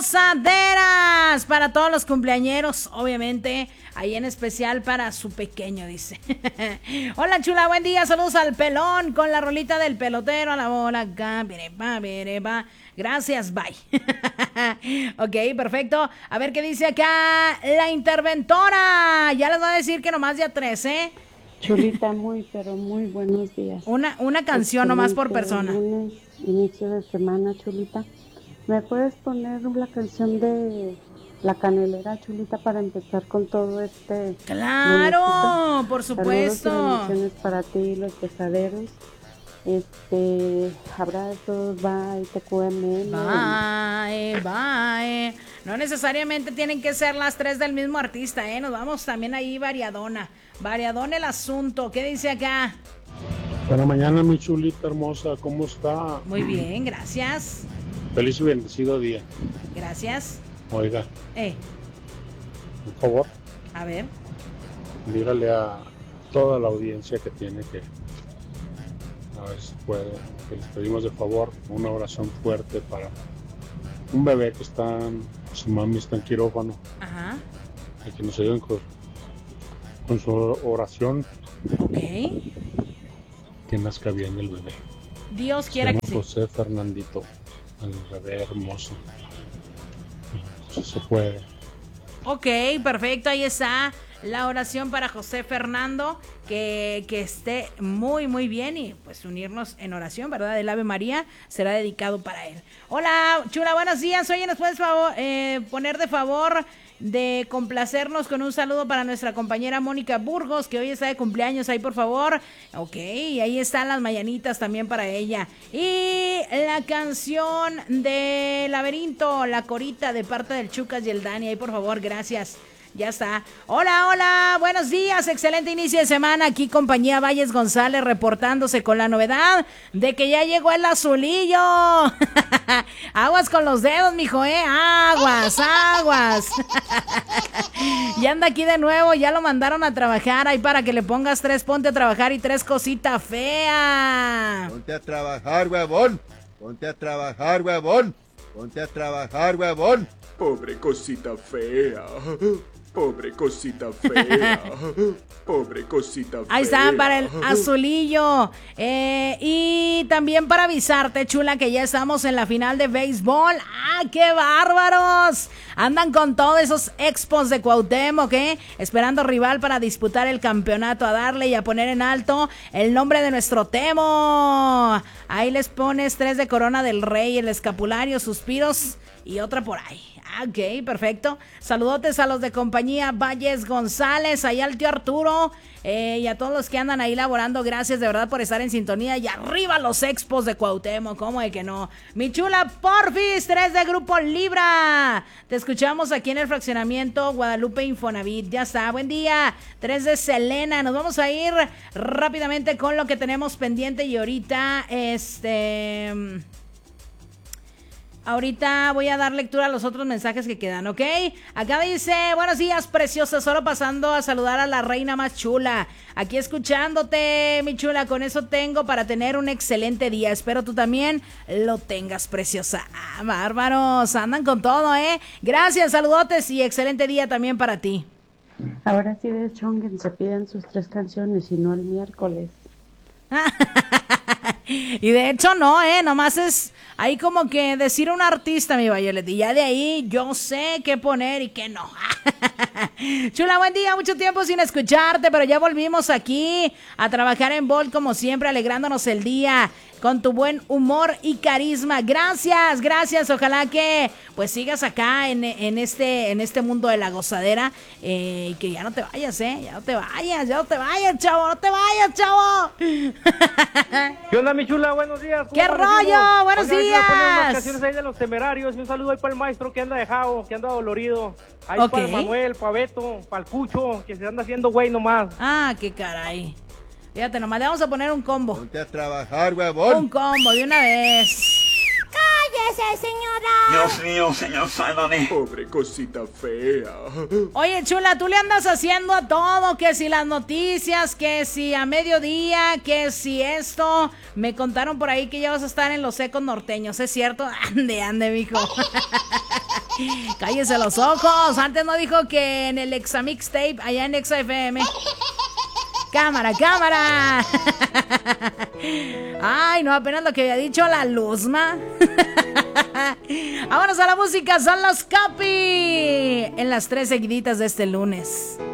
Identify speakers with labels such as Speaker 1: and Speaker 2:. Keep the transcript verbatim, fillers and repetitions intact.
Speaker 1: gozaderas para todos los cumpleañeros, obviamente, ahí en especial para su pequeño, dice. Hola, chula, buen día, saludos al pelón con la rolita del pelotero a la bola acá, berepa, berepa. Gracias, bye. Ok, perfecto. A ver qué dice acá la interventora. Ya les voy a decir que nomás ya tres, ¿eh?
Speaker 2: Chulita, muy, pero muy buenos días.
Speaker 1: Una, una canción nomás por persona.
Speaker 2: Lunes, inicio de semana, Chulita. ¿Me puedes poner la canción de La Canelera, Chulita, para empezar con todo este...
Speaker 1: ¡Claro!
Speaker 2: lunesito?
Speaker 1: Por supuesto.
Speaker 2: Saludos y bendiciones para ti, los pesaderos. Este, abrazos, bye, te cueme.
Speaker 1: Bye, bye. No necesariamente tienen que ser las tres del mismo artista, ¿eh? Nos vamos también ahí variadona. Variadona el asunto. ¿Qué dice acá?
Speaker 3: Buena mañana, mi chulita hermosa. ¿Cómo está?
Speaker 1: Muy bien, gracias.
Speaker 3: Feliz y bendecido día.
Speaker 1: Gracias.
Speaker 3: Oiga,
Speaker 1: Eh,
Speaker 3: por favor,
Speaker 1: a ver.
Speaker 3: dígale a toda la audiencia que tiene que, a ver si puede, que les pedimos de favor una oración fuerte para un bebé que está, su mami está en quirófano.
Speaker 1: Ajá.
Speaker 3: Y que nos ayuden con, con su oración.
Speaker 1: Ok.
Speaker 3: Que nazca bien el bebé.
Speaker 1: Dios quiera que sí.
Speaker 3: José Fernandito, el bebé hermoso. Si se puede.
Speaker 1: Ok, perfecto, ahí está la oración para José Fernando, que, que esté muy muy bien y pues unirnos en oración, ¿verdad? El Ave María será dedicado para él. Hola, chula, buenos días. Oye, ¿nos puedes favor, eh, poner de favor de complacernos con un saludo para nuestra compañera Mónica Burgos, que hoy está de cumpleaños, ahí por favor? Ok, y ahí están las mañanitas también para ella. Y la canción de Laberinto, la corita de parte del Chucas y el Dani, ahí por favor, gracias. Ya está. Hola, hola, buenos días, excelente inicio de semana. Aquí compañía Valles González reportándose con la novedad de que ya llegó el azulillo. Aguas con los dedos, mijo, eh. Aguas, aguas. Ya anda aquí de nuevo, ya lo mandaron a trabajar. Ahí para que le pongas tres, ponte a trabajar y tres cosita fea.
Speaker 4: Ponte a trabajar, huevón. Ponte a trabajar, huevón. Ponte a trabajar, huevón.
Speaker 5: Pobre cosita fea. Pobre cosita fea. Pobre cosita fea.
Speaker 1: Ahí está para el azulillo. Eh, y también para avisarte, chula, que ya estamos en la final de béisbol. ¡Ah, qué bárbaros! Andan con todos esos expos de Cuauhtémoc, ¿eh? Esperando rival para disputar el campeonato, a darle y a poner en alto el nombre de nuestro Temo. Ahí les pones tres de Corona del Rey, el escapulario, suspiros y otra por ahí. Ok, perfecto. Saludotes a los de compañía Valles González, allá al tío Arturo, eh, y a todos los que andan ahí laborando. Gracias de verdad por estar en sintonía. Y arriba los expos de Cuauhtémoc, ¿cómo de que no? Mi chula, porfis, tres de Grupo Libra. Te escuchamos aquí en el fraccionamiento Guadalupe Infonavit. Ya está, buen día. Tres de Selena. Nos vamos a ir rápidamente con lo que tenemos pendiente y ahorita, este... Ahorita voy a dar lectura a los otros mensajes que quedan, ¿ok? Acá dice, buenos días, preciosa, solo pasando a saludar a la reina más chula. Aquí escuchándote, mi chula, con eso tengo para tener un excelente día. Espero tú también lo tengas, preciosa. Ah, bárbaros, andan con todo, ¿eh? Gracias, saludotes y excelente día también para ti.
Speaker 2: Ahora sí de Chonguen se piden sus tres canciones y no el miércoles.
Speaker 1: Y de hecho no, eh, nomás es ahí como que decir a un artista, mi Violet, y ya de ahí yo sé qué poner y qué no. Chula, buen día, mucho tiempo sin escucharte, pero ya volvimos aquí a trabajar en Volt como siempre, alegrándonos el día con tu buen humor y carisma. Gracias, gracias, ojalá que pues sigas acá en, en este en este mundo de la gozadera, eh, y que ya no te vayas, eh, ya no te vayas, ya no te vayas, chavo, no te vayas, chavo.
Speaker 6: ¿Qué onda, mi chula? Buenos días.
Speaker 1: ¿Qué rollo? Buenos
Speaker 6: Oiga,
Speaker 1: días.
Speaker 6: unas canciones ahí de Los Temerarios y un saludo ahí para el maestro que anda dejado, que anda dolorido. Ahí
Speaker 1: Ok.
Speaker 6: para el Manuel, para Beto, para el Cucho, que se anda haciendo güey nomás.
Speaker 1: Ah, qué caray. Fíjate, nomás le vamos a poner un combo.
Speaker 4: Ponte a trabajar, huevón.
Speaker 1: Un combo de una vez.
Speaker 7: ¡Cállese, señora!
Speaker 5: Dios mío, señor, sálvame. Pobre cosita fea.
Speaker 1: Oye, chula, tú le andas haciendo a todo, que si las noticias, que si a mediodía, que si esto. Me contaron por ahí que ya vas a estar en los Ecos Norteños, ¿es cierto? Ande, ande, mijo. Cállese los ojos. Antes no dijo que en el Exa Mixtape, allá en Exa F M. Cámara, cámara. Ay, no, apenas lo que había dicho la Luzma. Vámonos a la música, son los Copy. En las tres seguiditas de este lunes.